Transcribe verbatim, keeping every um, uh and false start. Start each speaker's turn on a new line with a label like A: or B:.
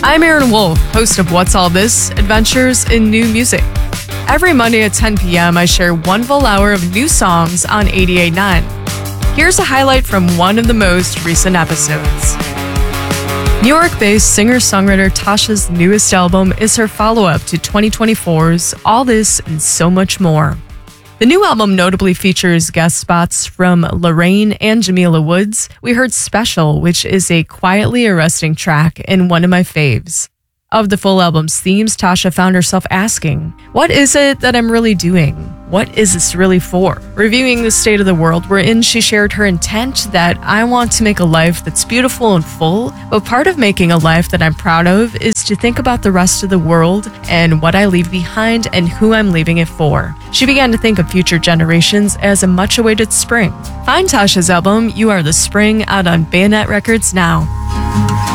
A: I'm Aaron Wolf, host of What's All This? Adventures in New Music. Every Monday at ten p.m., I share one full hour of new songs on eighty-eight point nine. Here's a highlight from one of the most recent episodes. New York-based singer-songwriter Tasha's newest album is her follow-up to twenty twenty-four's All This and So Much More. The new album notably features guest spots from Lorraine and Jamila Woods. We heard Special, which is a quietly arresting track and one of my faves. Of the full album's themes, Tasha found herself asking, what is it that I'm really doing? What is this really for? Reviewing the state of the world we're in, she shared her intent that I want to make a life that's beautiful and full, but part of making a life that I'm proud of is to think about the rest of the world and what I leave behind and who I'm leaving it for. She began to think of future generations as a much-awaited spring. Find Tasha's album, You Are the Spring, out on Bayonet Records now.